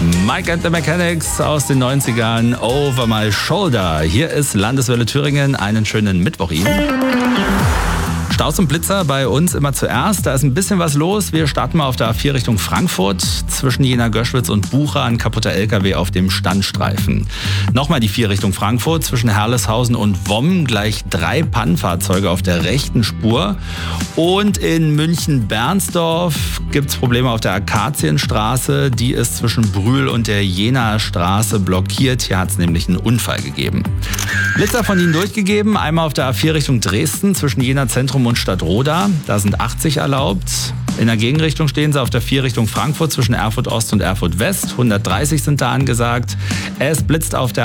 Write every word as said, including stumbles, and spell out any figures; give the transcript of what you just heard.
Mike and the Mechanics aus den neunzigern, Over My Shoulder. Hier ist Landeswelle Thüringen. Einen schönen Mittwoch Ihnen. Staus und Blitzer bei uns immer zuerst. Da ist ein bisschen was los. Wir starten mal auf der A vier Richtung Frankfurt. Zwischen Jena-Göschwitz und Bucha ein kaputter L K W auf dem Standstreifen. Nochmal die vier Richtung Frankfurt. Zwischen Herleshausen und Womm gleich drei Pannenfahrzeuge auf der rechten Spur. Und in München-Bernsdorf gibt es Probleme auf der Akazienstraße. Die ist zwischen Brühl und der Jenaer Straße blockiert. Hier hat es nämlich einen Unfall gegeben. Blitzer von Ihnen durchgegeben. Einmal auf der A vier Richtung Dresden zwischen Jena Zentrum und Stadtroda. Da sind achtzig erlaubt. In der Gegenrichtung stehen sie auf der vier Richtung Frankfurt zwischen Erfurt Ost und Erfurt West. hundertdreißig sind da angesagt. Es blitzt auf der